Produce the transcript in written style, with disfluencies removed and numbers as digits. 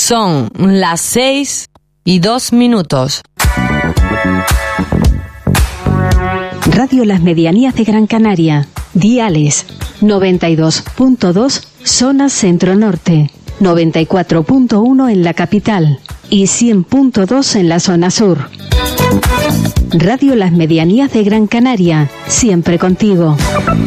Son las 6:02. Radio Las Medianías de Gran Canaria. Diales 92.2 zona centro-norte, 94.1 en la capital y 100.2 en la zona sur. Radio Las Medianías de Gran Canaria, siempre contigo.